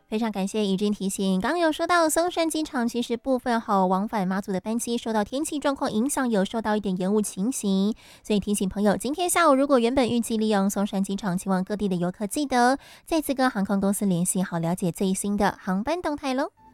非常感谢怡君提醒，刚刚有说到松山机场其实部分往返马祖的班机受到天气状况影响，有受到一点延误情形，所以提醒朋友，今天下午如果原本预计利用松山机场前往各地的游客，记得再次跟航空公司联系好，了解最新的航班动态喽。